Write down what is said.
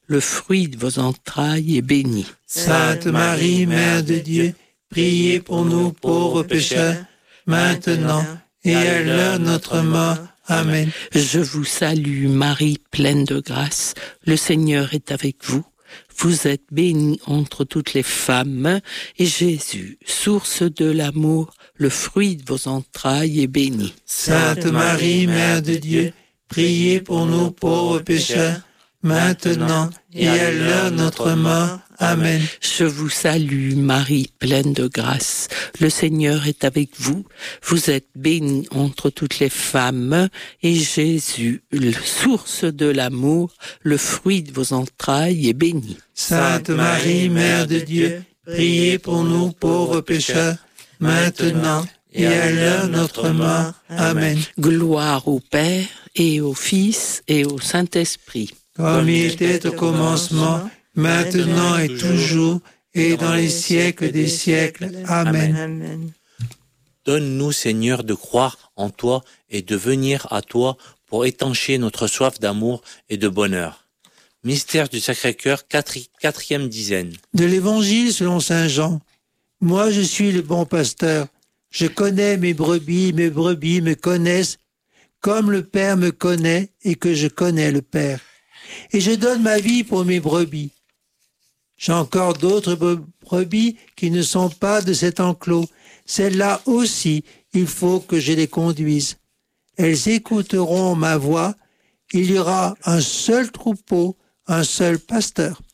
le fruit de vos entrailles est béni. Sainte Marie, Mère de Dieu, priez pour nous pauvres pécheurs, maintenant et à l'heure de notre mort. Amen. Je vous salue Marie, pleine de grâce, le Seigneur est avec vous. Vous êtes bénie entre toutes les femmes, et Jésus, source de l'amour, le fruit de vos entrailles est béni. Sainte Marie, Mère de Dieu, priez pour nous pauvres pécheurs, maintenant et à l'heure de notre mort. Amen. Je vous salue Marie, pleine de grâce, le Seigneur est avec vous. Vous êtes bénie entre toutes les femmes, et Jésus, source de l'amour, le fruit de vos entrailles est béni. Sainte Marie, Mère de Dieu, priez pour nous pauvres pécheurs, maintenant et à l'heure de notre mort. Amen. Gloire au Père, et au Fils, et au Saint-Esprit. Comme il était au commencement, maintenant et toujours, et dans les siècles des siècles. Amen. Donne-nous, Seigneur, de croire en toi et de venir à toi pour étancher notre soif d'amour et de bonheur. Mystère du Sacré-Cœur, quatrième dizaine. De l'Évangile selon saint Jean. Moi, je suis le bon pasteur. Je connais mes brebis me connaissent, comme le Père me connaît et que je connais le Père. Et je donne ma vie pour mes brebis. J'ai encore d'autres brebis qui ne sont pas de cet enclos. Celles-là aussi, il faut que je les conduise. Elles écouteront ma voix. Il y aura un seul troupeau, un seul pasteur.